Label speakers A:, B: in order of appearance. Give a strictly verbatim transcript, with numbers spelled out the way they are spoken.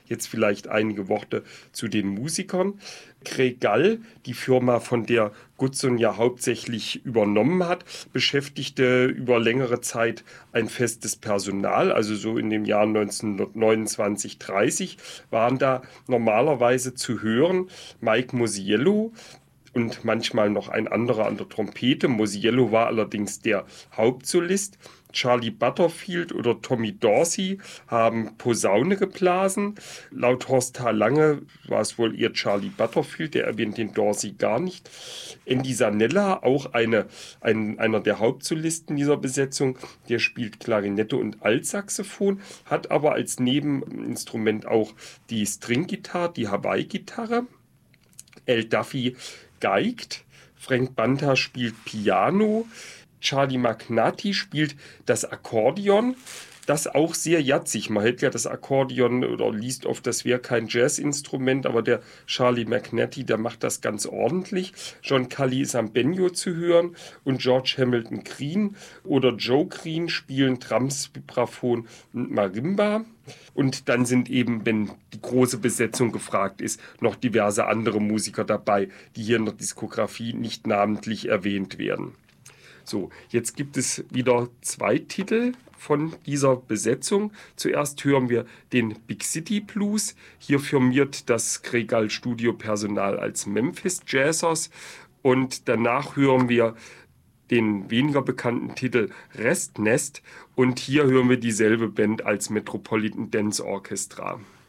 A: Jetzt vielleicht einige Worte zu den Musikern. Kregal, die Firma, von der Goodson ja hauptsächlich übernommen hat, beschäftigte über längere Zeit ein festes Personal. Also so in den Jahren neunzehnhundertneunundzwanzig, dreißig waren da normalerweise zu hören Mike Musiello und manchmal noch ein anderer an der Trompete. Musiello war allerdings der Hauptsolist. Charlie Butterfield oder Tommy Dorsey haben Posaune geblasen. Laut Horst H. Lange war es wohl eher Charlie Butterfield, der erwähnt den Dorsey gar nicht. Andy Sanella, auch eine, ein, einer der Hauptsolisten dieser Besetzung, der spielt Klarinette und Altsaxophon, hat aber als Nebeninstrument auch die Stringgitarre, die Hawaii-Gitarre. Al Duffy geigt, Frank Banta spielt Piano, Charlie Magnati spielt das Akkordeon, das auch sehr jazzig. Man hält ja das Akkordeon oder liest oft, das wäre kein Jazzinstrument, aber der Charlie Magnati, der macht das ganz ordentlich. John Cully Sambegno zu hören und George Hamilton Green oder Joe Green spielen Drums, Vibraphon und Marimba. Und dann sind eben, wenn die große Besetzung gefragt ist, noch diverse andere Musiker dabei, die hier in der Diskografie nicht namentlich erwähnt werden. So, jetzt gibt es wieder zwei Titel von dieser Besetzung. Zuerst hören wir den Big City Blues. Hier firmiert das Kregal Studiopersonal als Memphis Jazzers. Und danach hören wir den weniger bekannten Titel Rest Nest. Und hier hören wir dieselbe Band als Metropolitan Dance Orchestra.